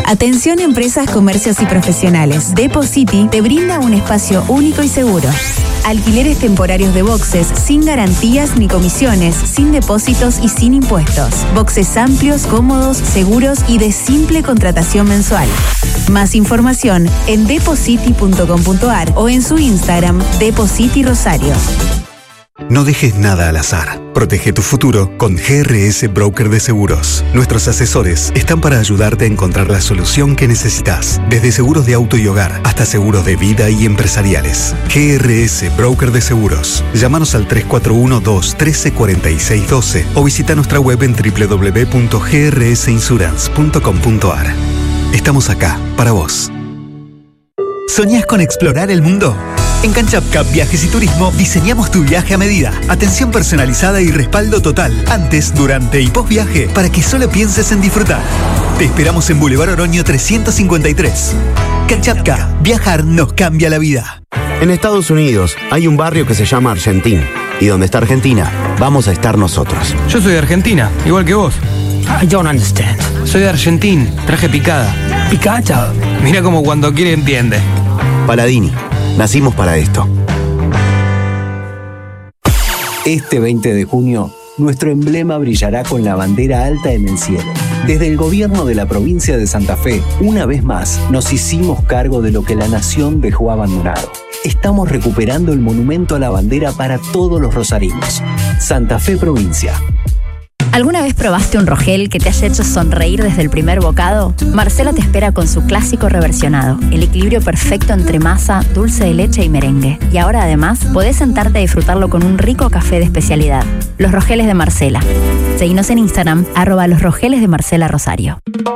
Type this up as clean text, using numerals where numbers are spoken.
Atención empresas, comercios y profesionales. Depositi te brinda un espacio único y seguro. Alquileres temporarios de boxes sin garantías ni comisiones, sin depósitos y sin impuestos. Boxes amplios, cómodos, seguros y de simple contratación mensual. Más información en depositi.com.ar o en su Instagram Depositi Rosario. No dejes nada al azar. Protege tu futuro con GRS Broker de Seguros. Nuestros asesores están para ayudarte a encontrar la solución que necesitas. Desde seguros de auto y hogar hasta seguros de vida y empresariales. GRS Broker de Seguros. Llámanos al 341-213-4612 o visita nuestra web en www.grsinsurance.com.ar. Estamos acá para vos. ¿Soñás con explorar el mundo? En Canchapcap Viajes y Turismo diseñamos tu viaje a medida. Atención personalizada y respaldo total, antes, durante y post viaje, para que solo pienses en disfrutar. Te esperamos en Boulevard Oroño 353. Canchapcap, viajar nos cambia la vida. En Estados Unidos hay un barrio que se llama Argentina. Y donde está Argentina, vamos a estar nosotros. Yo soy de Argentina, igual que vos. I don't understand. Soy de Argentina, traje picada. ¿Picada? Mira como cuando quiere entiende. Paladini. Nacimos para esto. Este 20 de junio, nuestro emblema brillará con la bandera alta en el cielo. Desde el gobierno de la provincia de Santa Fe, una vez más, nos hicimos cargo de lo que la nación dejó abandonado. Estamos recuperando el monumento a la bandera para todos los rosarinos. Santa Fe Provincia. ¿Alguna vez probaste un Rogel que te haya hecho sonreír desde el primer bocado? Marcela te espera con su clásico reversionado, el equilibrio perfecto entre masa, dulce de leche y merengue. Y ahora además podés sentarte a disfrutarlo con un rico café de especialidad. Los Rogeles de Marcela. Seguinos en Instagram, @losrogelesdemarcela Rosario.